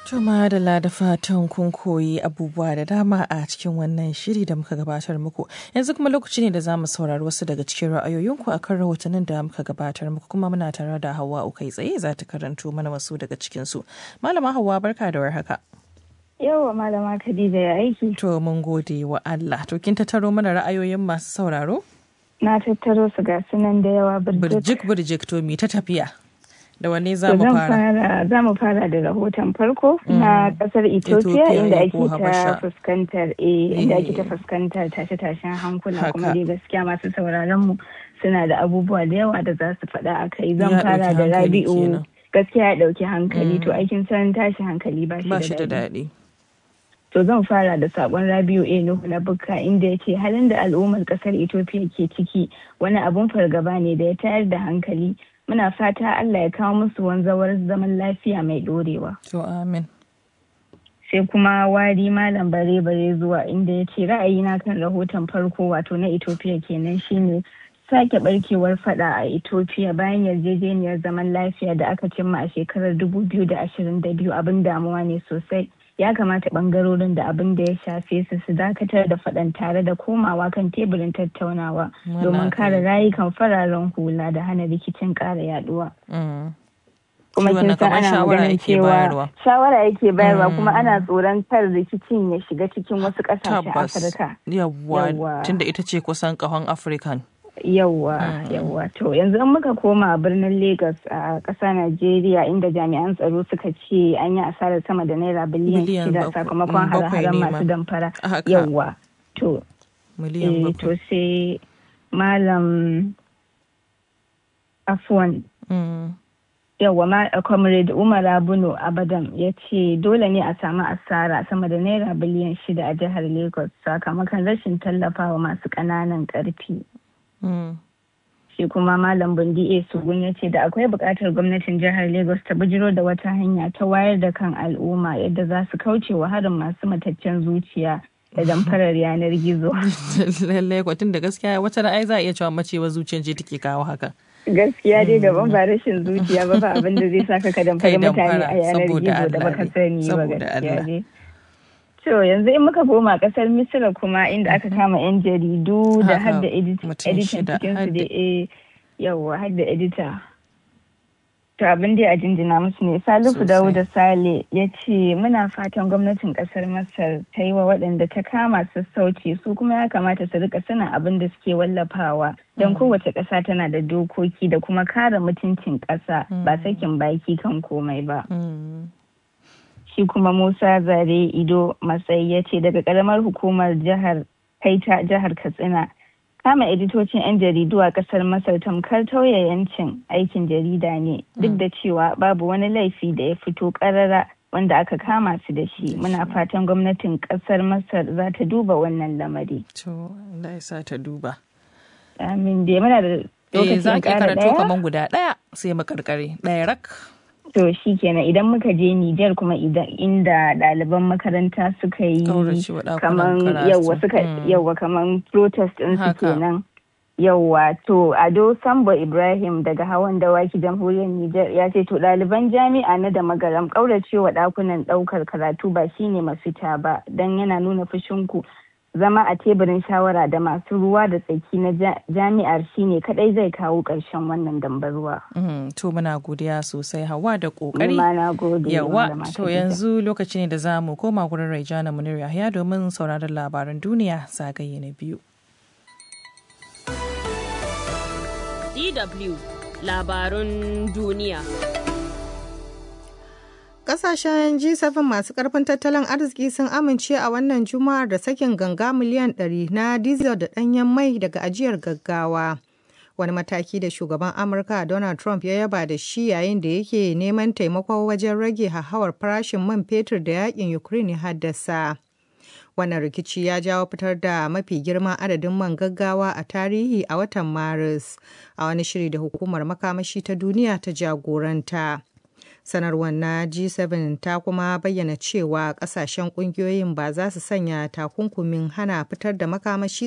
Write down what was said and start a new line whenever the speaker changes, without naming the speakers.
Tuma da fatan kun koyi abubuwa da dama a cikin wannan shiri da muka gabatar muku. Yanzu kuma lokaci ne da za mu saurari wasu daga cikin ra'ayoyinku akan rahotannin da muka gabatar muku, kuma muna tare da Hauwa Ukai tsaye za ta karanto mana wasu daga cikinsu. Malama Hauwa, barka da warhaka.
Yawwa Malama Khadija, ya aiki?
To mun gode wa Allah. To kin tattaro mana ra'ayoyin masu sauraro?
Na tattaro su ga sunan da yawa
birjik to mi ta tafiya. Da wanne za mu fara?
Za mu fara da rahoton farko na kasar Ethiopia inda ake ta fuskantar tashe-tashen hankula, kuma dai gaskiya masu sauraron mu suna da abubuwa da yawa da za su faɗa a kai. Zan fara da Rabi'u. Gaskiya ya ɗauki hankali, to aikin san tashi hankali ba shi da daɗi. To zan fara da sakon Rabi'u Nuhu na Bukka inda ya ce halin da al'ummar kasar Ethiopia ke ciki wani abun fargaba ne da ya tayar da hankali. Muna fata Allah ya kawo musu wanzawar zaman lafiya mai dorewa.
To amin.
Sai kuma Wari Malam Bare zuwa inda ya ce ra'ayina kan rahoton farko wato na Ethiopia kenan shine sake barkewar fada a Ethiopia bayan yarjejeniyar zaman lafiya da aka cimma a shekarar 2022 abin damuwa ne sosai. Ya kamata bangarorin da abin da ya shafe su dakatar da faɗan tare da komawa kan teburin tattaunawa domin kare rayukan fararen hula da hana rikicin ƙara yaduwa. Kuma kin san ana ganin cewa shawara yake bayarwa kuma ana tsoron kar rikicin ya shiga cikin wasu ƙasashen Afirka.
Yawwa tunda ita ce kusan ƙahon African.
Yawwa to yanzu in muka koma birnin Lagos a ƙasa Najeriya inda jami'an tsaro suka ce an yi asarar sama da naira biliyan 6 sakamakon hare-haren masu damfara. Yawwa to to sai Malam Afwan Comrade Umar Abuno Abadam ya ce dole ne a samu asara sama da naira biliyan 6 a jihar Lagos sakamakon rashin tallafawa masu ƙananan ƙarfi. Shi kuma Malam Bundi Sugun ya ce da akwai buƙatar gwamnatin jihar Lagos ta bijiro da wata hanya ta wayar da kan al'umma yadda za su kauce wa harin masu mataccen zuciya da damfarar yanar gizo.
Lallai kwatin da gaskiya wata ra'ayi za a iya cewa macewa zuciyar ce take kawo haka.
Gaskiya dai gaban ba rashin zuciya ba abin da zai saka ka damfara mutane a yanar gizo da baka sani ba gaskiya dai. To yanzu in muka koma kasar Misira kuma inda aka kama 'yan jaridu da har da editan cikinsu da har da edita. To abin da a jinjina musu ne. Salihu Dawuda Sale ya ce muna fatan gwamnatin kasar Masar ta yi wa waɗanda ta kama sassauci, su kuma ya kamata su rika sanin abin da suke wallafawa don kowace ƙasa tana da dokoki da kuma kare mutuncin ƙasa ba sakin baki kan komai ba. Shi kuma Musa Zare Ido Matsayi ya ce daga karamar hukumar jihar Kaita jihar Katsina kama editocin 'yan jaridu a kasar Masar tamkar tauye yancin aikin jarida ne duk da cewa babu wani laifi da ya fito karara wanda aka kama su da shi. Muna fatan gwamnatin kasar Masar za ta duba wannan lamari.
To Allah ya sa ta duba.
Amin. Da muna da lokacin
za ki karanto kaman guda ɗaya sai mu karkare ɗaya rak.
To shi kenan idan muka je Nijar kuma inda ɗaliban makaranta suka yi kaman kaman protest ɗin su kenan. Yawwa to Ado Sambo Ibrahim daga Hawan Dawaki jamhuriyar Nijar ya ce to ɗaliban jami'a na da magaram ƙauracewa ɗakunan ɗaukar karatu ba shine mafita ba don yana nuna fushinku. Zama a teburin shawara da masu ruwa da tsaki na jami'ar shine kadai zai kawo ƙarshen wannan dambarwa.
To muna godiya sosai Hauwa da ƙoƙari.
Yawa
to yanzu lokaci ne da za mu koma gurin Raijana Munir Yahya domin sauraron labaran duniya zagaye na biyu.
DW labarun duniya.
Kasashen G7 masu karfin tattalin arziki sun amince a wannan Juma'ar da sakin ganga miliyan 100 na diesel da ɗanyen mai daga ajiyar gaggawa. Wani mataki da shugaban Amurka Donald Trump ya yaba da shi yayin da yake neman taimako wajen rage hauhawar farashin man fetur da yakin Ukraine ya haddasa. Wannan rikici ya jawo fitar da mafi girman adadin man gaggawa a tarihi a watan Maris, a wani shiri da hukumar makamashi ta duniya ta jagoranta. Sanarwar na G7 ta kuma bayyana cewa kasashen kungiyoyin ba za su sanya takunkumin hana fitar da makamashi